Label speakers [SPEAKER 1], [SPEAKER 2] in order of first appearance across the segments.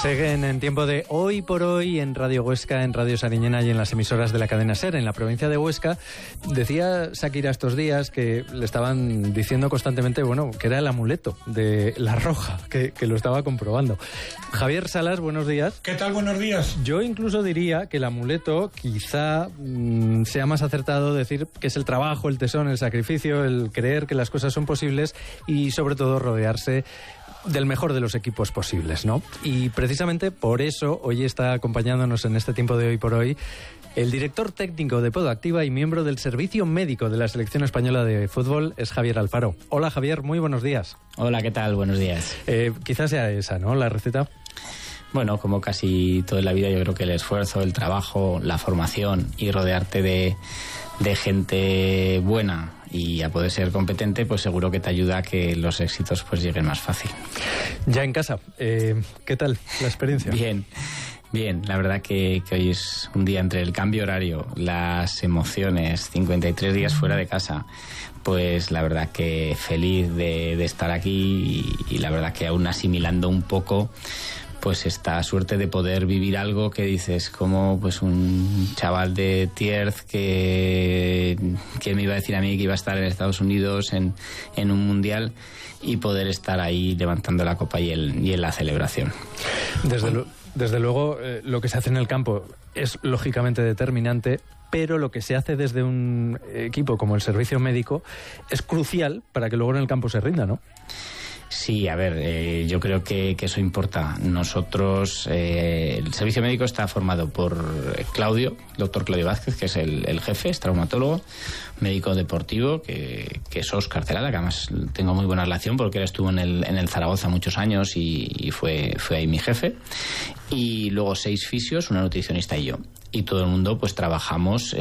[SPEAKER 1] Seguen en tiempo de Hoy por Hoy en Radio Huesca, en Radio Sariñena y en las emisoras de la cadena SER. En la provincia de Huesca decía Shakira estos días que le estaban diciendo constantemente, bueno, que era el amuleto de La Roja, que lo estaba comprobando. Javier Salas, buenos días.
[SPEAKER 2] ¿Qué tal? Buenos días.
[SPEAKER 1] Yo incluso diría que el amuleto quizá sea más acertado decir que es el trabajo, el tesón, el sacrificio, el creer que las cosas son posibles y sobre todo rodearse del mejor de los equipos posibles, ¿no? Y precisamente por eso hoy está acompañándonos en este tiempo de Hoy por Hoy el director técnico de Podoactiva y miembro del servicio médico de la Selección Española de Fútbol es Javier Alfaro. Hola Javier, muy buenos días.
[SPEAKER 3] Hola, ¿qué tal? Buenos días.
[SPEAKER 1] Quizás sea esa, ¿no?, la receta.
[SPEAKER 3] Bueno, como casi toda la vida, yo creo que el esfuerzo, el trabajo, la formación y rodearte de gente buena y a poder ser competente, pues seguro que te ayuda a que los éxitos pues lleguen más fácil.
[SPEAKER 1] Ya en casa, ¿qué tal la experiencia?
[SPEAKER 3] Bien, la verdad que hoy es un día entre el cambio horario, las emociones, 53 días fuera de casa, pues la verdad que feliz de estar aquí y la verdad que aún asimilando un poco pues esta suerte de poder vivir algo que dices, como pues un chaval de Tierz que me iba a decir a mí que iba a estar en Estados Unidos en un mundial y poder estar ahí levantando la copa y en la celebración.
[SPEAKER 1] Desde luego, lo que se hace en el campo es lógicamente determinante, pero lo que se hace desde un equipo como el servicio médico es crucial para que luego en el campo se rinda, ¿no?
[SPEAKER 3] Sí, a ver, yo creo que eso importa. Nosotros, el servicio médico está formado por Claudio, el doctor Claudio Vázquez, que es el jefe, es traumatólogo, médico deportivo, que es Óscar Celada, que además tengo muy buena relación porque él estuvo en el Zaragoza muchos años y fue ahí mi jefe. Y luego 6 fisios, una nutricionista y yo. Y todo el mundo pues trabajamos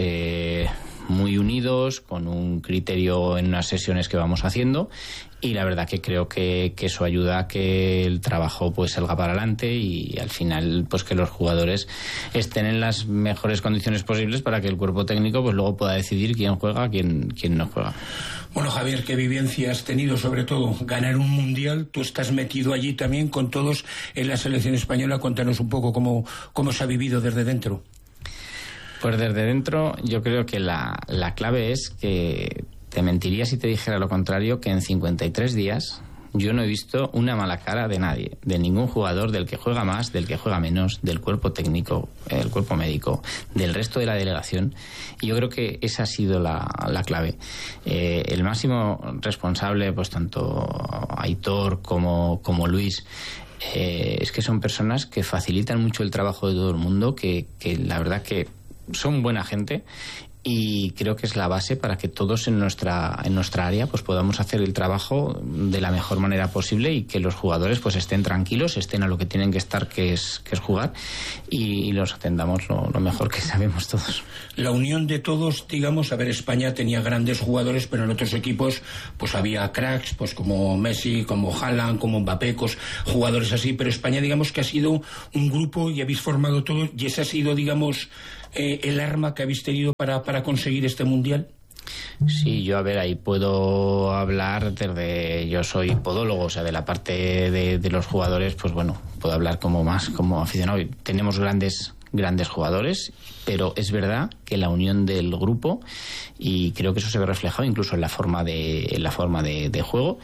[SPEAKER 3] muy unidos, con un criterio en unas sesiones que vamos haciendo, y la verdad que creo que eso ayuda a que el trabajo pues salga para adelante y al final pues que los jugadores estén en las mejores condiciones posibles para que el cuerpo técnico pues luego pueda decidir quién juega, quién no juega.
[SPEAKER 2] Bueno, Javier, ¿qué vivencia has tenido? Sobre todo, ganar un mundial. Tú estás metido allí también con todos en la selección española. Cuéntanos un poco cómo se ha vivido desde dentro.
[SPEAKER 3] Pues desde dentro yo creo que la clave es que te mentiría si te dijera lo contrario, que en 53 días yo no he visto una mala cara de nadie, de ningún jugador, del que juega más, del que juega menos, del cuerpo técnico, el cuerpo médico, del resto de la delegación. Y yo creo que esa ha sido la clave. El máximo responsable, pues tanto Aitor como Luis, es que son personas que facilitan mucho el trabajo de todo el mundo, que la verdad que son buena gente, y creo que es la base para que todos en nuestra área pues podamos hacer el trabajo de la mejor manera posible y que los jugadores pues estén tranquilos, estén a lo que tienen que estar, que es jugar, y los atendamos lo mejor que sabemos todos.
[SPEAKER 2] La unión de todos, digamos, a ver, España tenía grandes jugadores, pero en otros equipos pues había cracks, pues como Messi, como Haaland, como Mbappé, jugadores así, pero España, digamos, que ha sido un grupo y habéis formado todos, y ese ha sido, digamos, el arma que habéis tenido para conseguir este mundial.
[SPEAKER 3] Sí, yo a ver, ahí puedo hablar desde, yo soy podólogo, o sea, de la parte de los jugadores, pues bueno, puedo hablar como aficionado. Tenemos grandes jugadores, pero es verdad que la unión del grupo, y creo que eso se ve reflejado incluso en la forma de juego,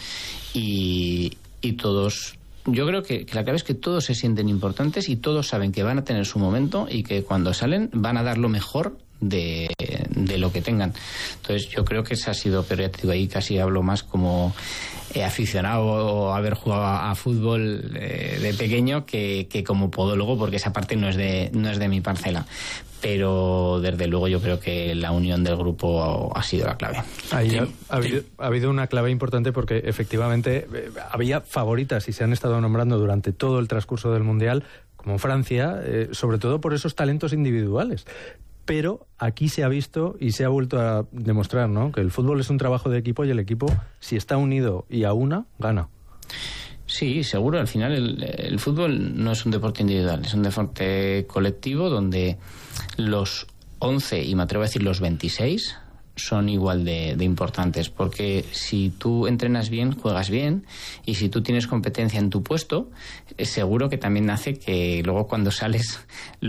[SPEAKER 3] y todos. Yo creo que la clave es que todos se sienten importantes y todos saben que van a tener su momento y que cuando salen van a dar lo mejor de lo que tengan. Entonces yo creo que ese ha sido, pero ya te digo, ahí casi hablo más como aficionado o haber jugado a fútbol de pequeño que como podólogo, porque esa parte no es de mi parcela. Pero desde luego yo creo que la unión del grupo ha sido la clave.
[SPEAKER 1] Ahí ha habido una clave importante porque efectivamente había favoritas y se han estado nombrando durante todo el transcurso del Mundial, como Francia, sobre todo por esos talentos individuales. Pero aquí se ha visto y se ha vuelto a demostrar, ¿no?, que el fútbol es un trabajo de equipo y el equipo, si está unido y a una, gana.
[SPEAKER 3] Sí, seguro. Al final el fútbol no es un deporte individual, es un deporte colectivo donde los 11, y me atrevo a decir los 26, son igual de importantes, porque si tú entrenas bien, juegas bien, y si tú tienes competencia en tu puesto, seguro que también hace que luego cuando sales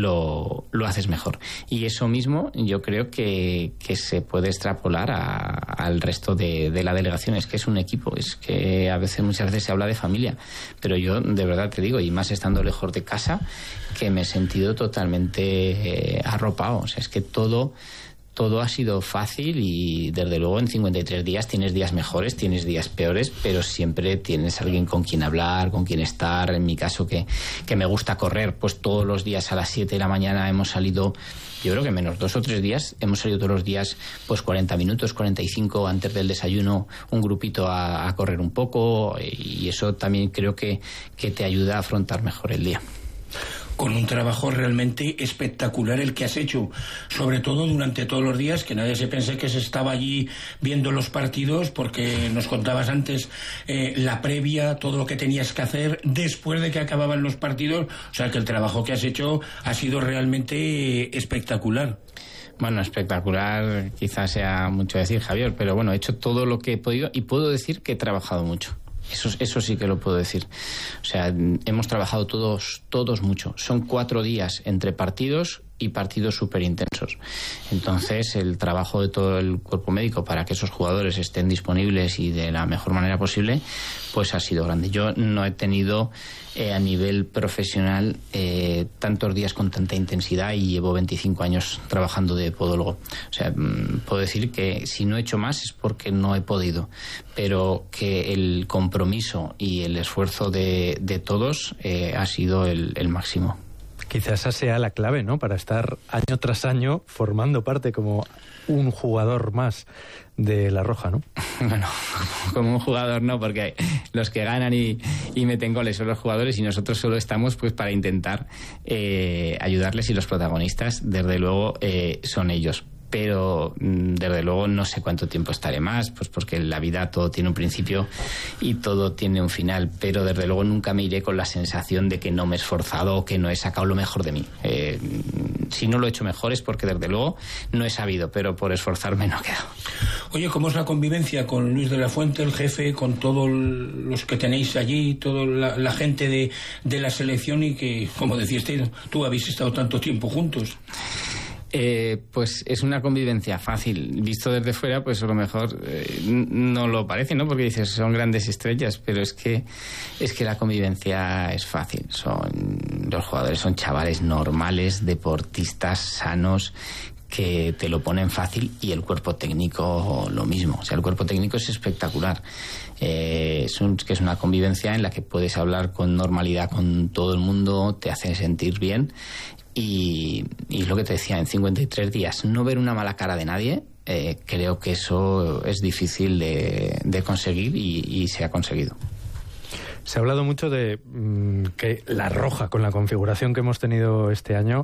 [SPEAKER 3] lo haces mejor. Y eso mismo yo creo que se puede extrapolar al resto de la delegación. Es que es un equipo, es que muchas veces se habla de familia, pero yo de verdad te digo, y más estando lejos de casa, que me he sentido totalmente arropado. O sea, es que todo ha sido fácil, y desde luego en 53 días tienes días mejores, tienes días peores, pero siempre tienes alguien con quien hablar, con quien estar. En mi caso, que me gusta correr, pues todos los días a las 7 de la mañana hemos salido, yo creo que menos 2 o 3 días, hemos salido todos los días pues 40 minutos, 45 antes del desayuno, un grupito a correr un poco, y eso también creo que te ayuda a afrontar mejor el día.
[SPEAKER 2] Con un trabajo realmente espectacular el que has hecho, sobre todo durante todos los días, que nadie se pense que se estaba allí viendo los partidos, porque nos contabas antes la previa, todo lo que tenías que hacer después de que acababan los partidos. O sea, que el trabajo que has hecho ha sido realmente espectacular.
[SPEAKER 3] Bueno, espectacular quizás sea mucho decir, Javier, pero bueno, he hecho todo lo que he podido, y puedo decir que he trabajado mucho. Eso sí que lo puedo decir. O sea, hemos trabajado todos mucho. Son 4 días entre partidos y partidos súper intensos. Entonces, el trabajo de todo el cuerpo médico para que esos jugadores estén disponibles y de la mejor manera posible, pues ha sido grande. Yo no he tenido a nivel profesional tantos días con tanta intensidad, y llevo 25 años trabajando de podólogo. O sea, puedo decir que si no he hecho más es porque no he podido, pero que el compromiso y el esfuerzo de todos ha sido el máximo.
[SPEAKER 1] Quizás esa sea la clave, ¿no?, para estar año tras año formando parte como un jugador más de La Roja, ¿no?
[SPEAKER 3] Bueno, como un jugador no, porque los que ganan y meten goles son los jugadores, y nosotros solo estamos pues para intentar ayudarles, y los protagonistas, desde luego, son ellos. Pero desde luego no sé cuánto tiempo estaré más, pues porque en la vida todo tiene un principio y todo tiene un final, pero desde luego nunca me iré con la sensación de que no me he esforzado o que no he sacado lo mejor de mí. Si no lo he hecho mejor es porque desde luego no he sabido, pero por esforzarme no he quedado.
[SPEAKER 2] Oye, ¿cómo es la convivencia con Luis de la Fuente, el jefe, con todos los que tenéis allí, toda la gente de la selección, y que, como decías tú habéis estado tanto tiempo juntos?
[SPEAKER 3] Pues es una convivencia fácil. Visto desde fuera, pues a lo mejor no lo parece, ¿no? Porque dices, son grandes estrellas, pero es que la convivencia es fácil. Los jugadores son chavales normales, deportistas sanos, que te lo ponen fácil, y el cuerpo técnico lo mismo. O sea, el cuerpo técnico es espectacular. Es una convivencia en la que puedes hablar con normalidad con todo el mundo, te hace sentir bien. Y es lo que te decía, en 53 días no ver una mala cara de nadie, creo que eso es difícil de conseguir, y se ha conseguido.
[SPEAKER 1] Se ha hablado mucho de que La Roja, con la configuración que hemos tenido este año,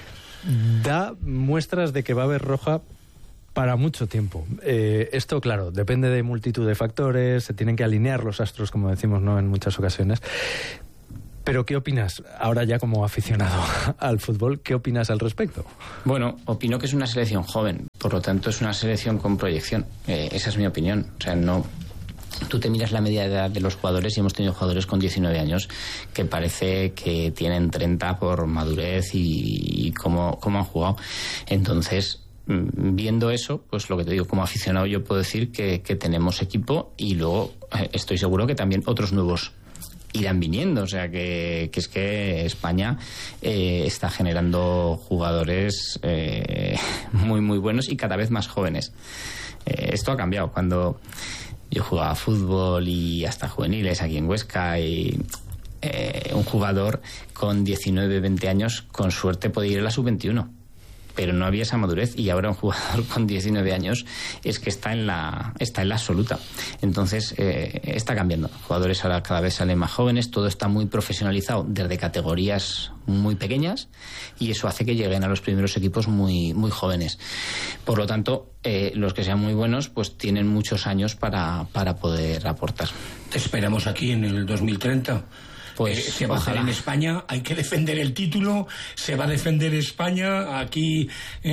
[SPEAKER 1] da muestras de que va a haber Roja para mucho tiempo. Esto, claro, depende de multitud de factores, se tienen que alinear los astros, como decimos, ¿no?, en muchas ocasiones. Pero, ¿qué opinas ahora ya como aficionado al fútbol? ¿Qué opinas al respecto?
[SPEAKER 3] Bueno, opino que es una selección joven, por lo tanto es una selección con proyección. Esa es mi opinión. O sea, no... Tú te miras la media edad de los jugadores, y hemos tenido jugadores con 19 años que parece que tienen 30 por madurez y cómo han jugado. Entonces, viendo eso, pues lo que te digo, como aficionado yo puedo decir que tenemos equipo, y luego estoy seguro que también otros nuevos irán viniendo. O sea que es que España está generando jugadores muy muy buenos, y cada vez más jóvenes. Esto ha cambiado. Cuando yo jugaba fútbol y hasta juveniles aquí en Huesca, y un jugador con 19, 20 años con suerte podía ir a la sub-21, pero no había esa madurez, y ahora un jugador con 19 años es que está en la absoluta. Entonces está cambiando. Jugadores ahora cada vez salen más jóvenes, todo está muy profesionalizado desde categorías muy pequeñas, y eso hace que lleguen a los primeros equipos muy, muy jóvenes. Por lo tanto, los que sean muy buenos pues tienen muchos años para poder aportar.
[SPEAKER 2] Te esperamos aquí en el 2030.
[SPEAKER 3] Pues
[SPEAKER 2] se va a hacer en España, hay que defender el título, se va a defender España aquí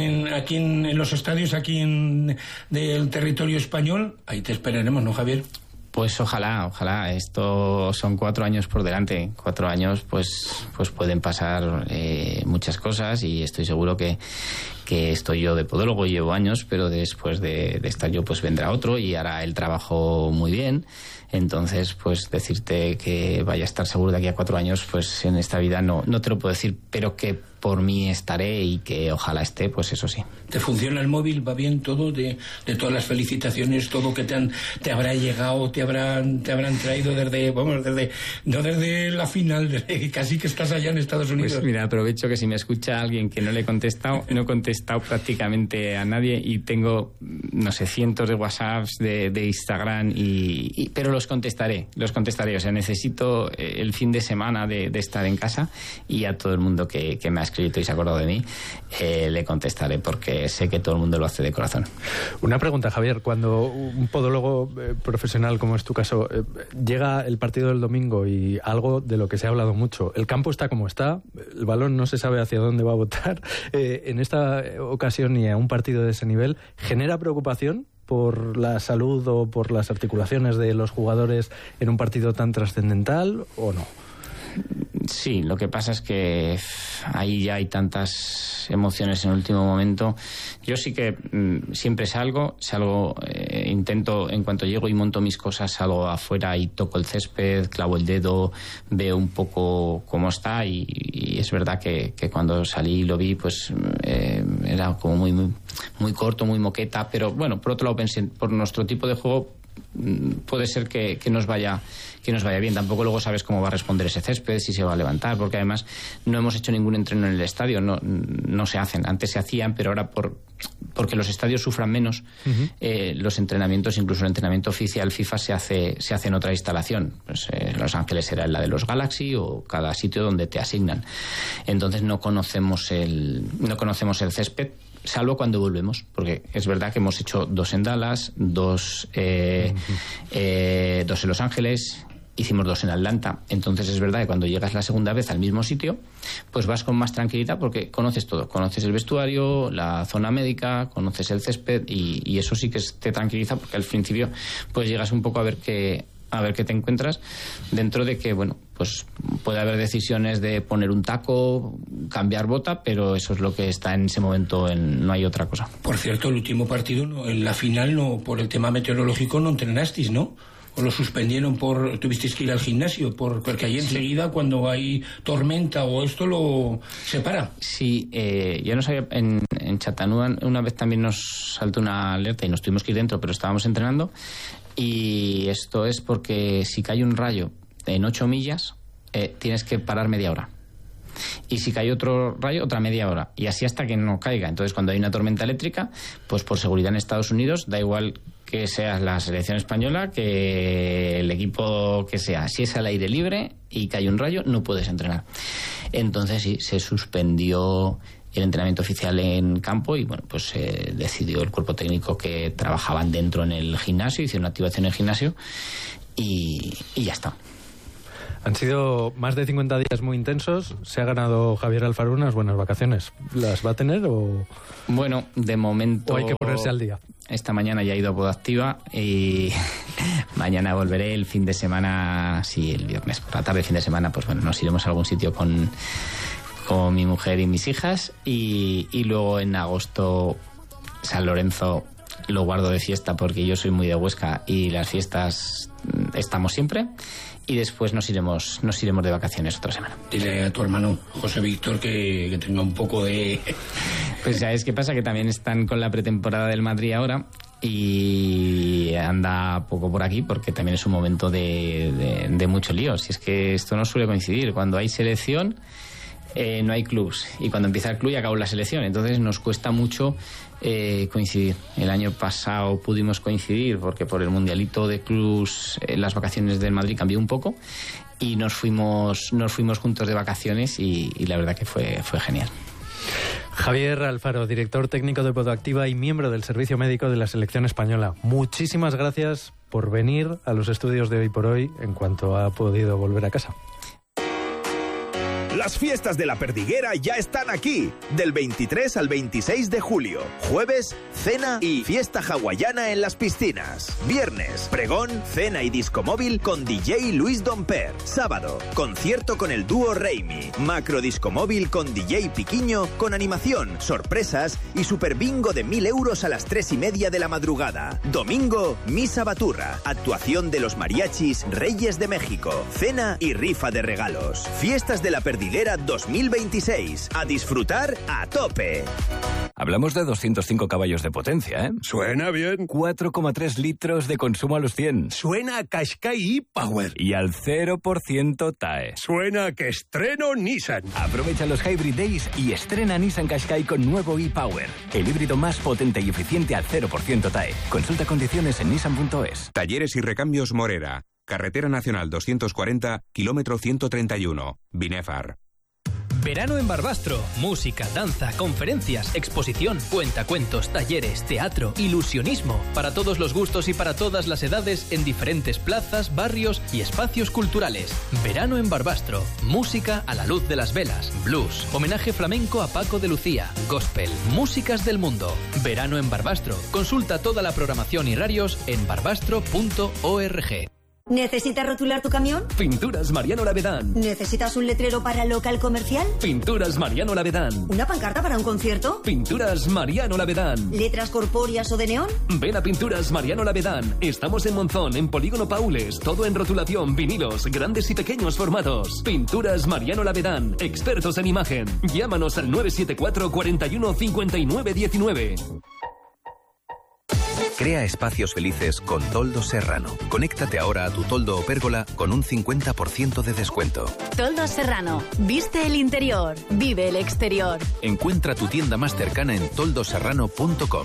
[SPEAKER 2] en los estadios, del territorio español. Ahí te esperaremos, ¿no, Javier?
[SPEAKER 3] Pues ojalá. Esto son 4 años por delante. 4 años, pues pueden pasar muchas cosas, y estoy seguro que estoy yo de podólogo, llevo años, pero después de estar yo, pues vendrá otro y hará el trabajo muy bien. Entonces, pues decirte que vaya a estar seguro de aquí a 4 años, pues en esta vida no te lo puedo decir, pero que por mí estaré y que ojalá esté, pues eso sí.
[SPEAKER 2] ¿Te funciona el móvil? ¿Va bien todo? De todas las felicitaciones, todo que te habrá llegado, te habrán traído desde la final, casi que estás allá en Estados Unidos.
[SPEAKER 3] Pues mira, aprovecho que si me escucha alguien que no le he contestado, no he contestado prácticamente a nadie, y tengo, no sé, cientos de WhatsApps, de Instagram, pero los contestaré. O sea, necesito el fin de semana de estar en casa, y a todo el mundo que me ha escrito y se ha acordado de mí, le contestaré, porque sé que todo el mundo lo hace de corazón.
[SPEAKER 1] Una pregunta, Javier. Cuando un podólogo profesional, como es tu caso, llega el partido del domingo y algo de lo que se ha hablado mucho, el campo está como está, el balón no se sabe hacia dónde va a botar, en esta ocasión y a un partido de ese nivel, ¿genera preocupación por la salud o por las articulaciones de los jugadores en un partido tan trascendental o no?
[SPEAKER 3] Sí, lo que pasa es que ahí ya hay tantas emociones en el último momento. Yo sí que siempre salgo, intento, en cuanto llego y monto mis cosas, salgo afuera y toco el césped, clavo el dedo, veo un poco cómo está, y es verdad que cuando salí y lo vi, pues era como muy corto, muy moqueta, pero bueno, por otro lado pensé, por nuestro tipo de juego puede ser que nos vaya bien. Tampoco luego sabes cómo va a responder ese césped, si se va a levantar, porque además no hemos hecho ningún entreno en el estadio, no se hacen. Antes se hacían, pero ahora porque los estadios sufran menos, los entrenamientos, incluso el entrenamiento oficial FIFA se hace en otra instalación. Pues, Los Ángeles será la de los Galaxy, o cada sitio donde te asignan. Entonces no conocemos el césped, salvo cuando volvemos, porque es verdad que hemos hecho 2 en Dallas, 2 en Los Ángeles, hicimos 2 en Atlanta. Entonces es verdad que cuando llegas la segunda vez al mismo sitio, pues vas con más tranquilidad, porque conoces todo, conoces el vestuario, la zona médica, conoces el césped, y eso sí que te tranquiliza, porque al principio pues llegas un poco a ver qué te encuentras, dentro de que, bueno, pues puede haber decisiones de poner un taco, cambiar bota, pero eso es lo que está en ese momento, no hay otra cosa.
[SPEAKER 2] Por cierto, el último partido, en la final, por el tema meteorológico no entrenasteis, ¿no? ¿O lo suspendieron tuvisteis que ir al gimnasio? Porque ahí enseguida, cuando hay tormenta o esto, lo separa.
[SPEAKER 3] Sí, yo no sabía, en Chattanooga una vez también nos saltó una alerta y nos tuvimos que ir dentro, pero estábamos entrenando. Y esto es porque si cae un rayo en 8 millas, tienes que parar media hora. Y si cae otro rayo, otra media hora. Y así hasta que no caiga. Entonces, cuando hay una tormenta eléctrica, pues por seguridad en Estados Unidos, da igual que seas la selección española, que el equipo que sea. Si es al aire libre y cae un rayo, no puedes entrenar. Entonces, sí, se suspendió el entrenamiento oficial en campo, y bueno, pues decidió el cuerpo técnico que trabajaban dentro en el gimnasio, hicieron una activación en el gimnasio, y ya está.
[SPEAKER 1] Han sido más de 50 días muy intensos. Se ha ganado Javier Alfaro unas buenas vacaciones. ¿Las va a tener o...?
[SPEAKER 3] Bueno, de momento...
[SPEAKER 1] ¿O hay que ponerse al día?
[SPEAKER 3] Esta mañana ya he ido a Podactiva y mañana volveré. El fin de semana, sí, el viernes por la tarde, el fin de semana, pues bueno, nos iremos a algún sitio con mi mujer y mis hijas, y luego en agosto San Lorenzo lo guardo de fiesta, porque yo soy muy de Huesca y las fiestas estamos siempre, y después nos iremos de vacaciones otra semana.
[SPEAKER 2] Dile a tu hermano José Víctor que tenga un poco de...
[SPEAKER 3] Pues ¿sabes qué pasa? Que también están con la pretemporada del Madrid ahora, y anda poco por aquí, porque también es un momento de mucho lío. Si es que esto no suele coincidir, cuando hay selección no hay clubs, y cuando empieza el club ya acabó la selección, entonces nos cuesta mucho coincidir. El año pasado pudimos coincidir porque por el mundialito de clubs las vacaciones del Madrid cambió un poco, y nos fuimos juntos de vacaciones, y la verdad que fue genial.
[SPEAKER 1] Javier Alfaro, director técnico de Podactiva y miembro del servicio médico de la selección española, muchísimas gracias por venir a los estudios de Hoy por Hoy en cuanto ha podido volver a casa.
[SPEAKER 4] Las fiestas de la Perdiguera ya están aquí. Del 23 al 26 de julio. Jueves, cena y fiesta hawaiana en las piscinas. Viernes, pregón, cena y disco móvil con DJ Luis Domper. Sábado, concierto con el dúo Raimi. Macro disco móvil con DJ Piquiño, con animación, sorpresas y super bingo de 1.000 euros a las 3:30 de la madrugada. Domingo, misa baturra. Actuación de los mariachis Reyes de México. Cena y rifa de regalos. Fiestas de la Perdiguera 2026. A disfrutar a tope.
[SPEAKER 5] Hablamos de 205 caballos de potencia, ¿eh?
[SPEAKER 6] Suena bien.
[SPEAKER 5] 4,3 litros de consumo a los 100.
[SPEAKER 6] Suena a Qashqai e-Power.
[SPEAKER 5] Y al 0% TAE.
[SPEAKER 6] Suena a que estreno Nissan.
[SPEAKER 5] Aprovecha los Hybrid Days y estrena Nissan Qashqai con nuevo e-Power. El híbrido más potente y eficiente al 0% TAE. Consulta condiciones en nissan.es.
[SPEAKER 7] Talleres y recambios Morera. Carretera Nacional 240, kilómetro 131. Binefar.
[SPEAKER 8] Verano en Barbastro. Música, danza, conferencias, exposición, cuentacuentos, talleres, teatro, ilusionismo. Para todos los gustos y para todas las edades en diferentes plazas, barrios y espacios culturales. Verano en Barbastro. Música a la luz de las velas. Blues. Homenaje flamenco a Paco de Lucía. Gospel. Músicas del mundo. Verano en Barbastro. Consulta toda la programación y horarios en barbastro.org.
[SPEAKER 9] ¿Necesitas rotular tu camión?
[SPEAKER 8] Pinturas Mariano Lavedán.
[SPEAKER 9] ¿Necesitas un letrero para local comercial?
[SPEAKER 8] Pinturas Mariano Lavedán.
[SPEAKER 9] ¿Una pancarta para un concierto?
[SPEAKER 8] Pinturas Mariano Lavedán.
[SPEAKER 9] ¿Letras corpóreas o de neón?
[SPEAKER 8] Ven a Pinturas Mariano Lavedán. Estamos en Monzón, en Polígono Paules. Todo en rotulación, vinilos, grandes y pequeños formatos. Pinturas Mariano Lavedán. Expertos en imagen. Llámanos al 974 41 59 19.
[SPEAKER 10] Crea espacios felices con Toldos Serrano. Conéctate ahora a tu toldo o pérgola con un 50% de descuento.
[SPEAKER 11] Toldos Serrano. Viste el interior. Vive el exterior.
[SPEAKER 10] Encuentra tu tienda más cercana en toldoserrano.com.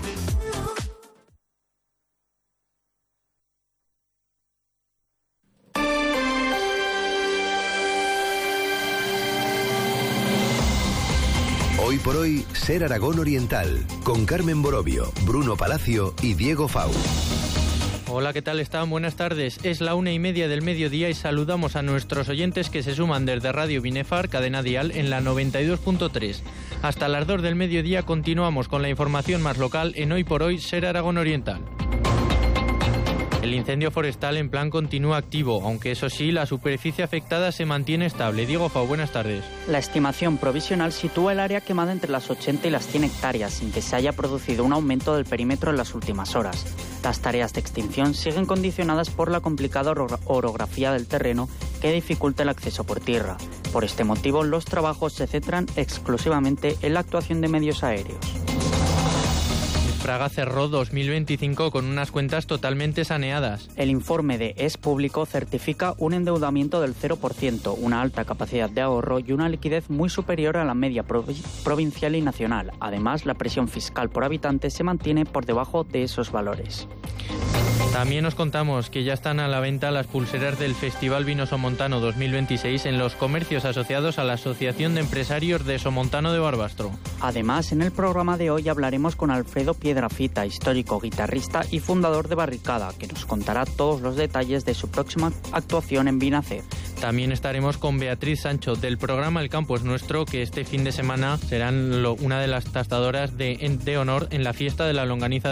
[SPEAKER 10] Hoy por hoy, Ser Aragón Oriental, con Carmen Borovio, Bruno Palacio y Diego Fau.
[SPEAKER 12] Hola, ¿qué tal están? Buenas tardes. Es la 1:30 del mediodía y saludamos a nuestros oyentes que se suman desde Radio Binefar, cadena dial, en la 92.3. Hasta las 2 del mediodía continuamos con la información más local en Hoy por hoy, Ser Aragón Oriental. El incendio forestal en Plan continúa activo, aunque eso sí, la superficie afectada se mantiene estable. Diego Fau, buenas tardes.
[SPEAKER 13] La estimación provisional sitúa el área quemada entre las 80 y las 100 hectáreas, sin que se haya producido un aumento del perímetro en las últimas horas. Las tareas de extinción siguen condicionadas por la complicada orografía del terreno que dificulta el acceso por tierra. Por este motivo, los trabajos se centran exclusivamente en la actuación de medios aéreos.
[SPEAKER 12] Praga cerró 2025 con unas cuentas totalmente saneadas.
[SPEAKER 13] El informe de Es Público certifica un endeudamiento del 0%, una alta capacidad de ahorro y una liquidez muy superior a la media provincial y nacional. Además, la presión fiscal por habitante se mantiene por debajo de esos valores.
[SPEAKER 12] También os contamos que ya están a la venta las pulseras del Festival Vino Somontano 2026 en los comercios asociados a la Asociación de Empresarios de Somontano de Barbastro.
[SPEAKER 13] Además, en el programa de hoy hablaremos con Alfredo Piedrafita, histórico guitarrista y fundador de Barricada, que nos contará todos los detalles de su próxima actuación en Vinacer.
[SPEAKER 12] También estaremos con Beatriz Sancho del programa El Campo es Nuestro, que este fin de semana serán una de las tastadoras de honor en la fiesta de la longaniza